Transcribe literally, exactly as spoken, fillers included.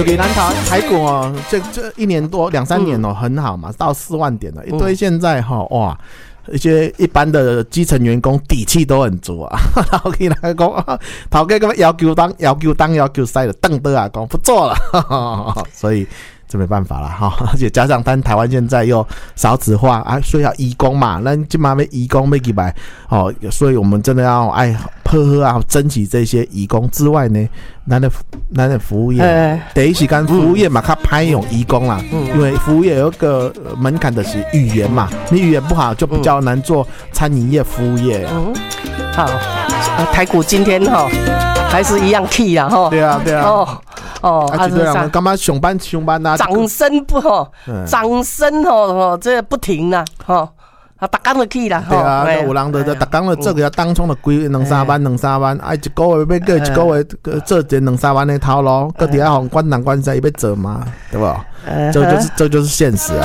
给南台台股哦，这这一年多两三年哦、嗯、很好嘛，到四万点了，一堆现在哈、哦、哇。一些一般的基层员工底气都很足啊，然后起来讲，头家咁要求当要求当要求塞的瞪的啊，讲不做了，呵呵所以这没办法了哈。而且加上，但台湾现在又少子化啊，所以要移工嘛，那今嘛要移工要几百哦，所以我们真的要爱呵呵啊，争取这些移工之外呢，咱的咱的服务业，欸、第一时间服务业嘛，较歹用移工啦、嗯，因为服务业有一个门槛的是语言嘛，你语言不好就比较难做餐饮业、服务业、啊。嗯， 好，台股今天哈还是一样 key 啦哈。对啊，对啊。哦哦， 啊，对啊，干嘛上班上班啊？ 掌声不哈，掌声哦，这不停啦哈。啊，逐工就去啦， 对啊，有人就就逐工就做个当冲的几两三万两三万，哎，一个月要过一个月做一两三万的头路，搁底下互管人管西要做嘛，对不？这就是这就是现实啊。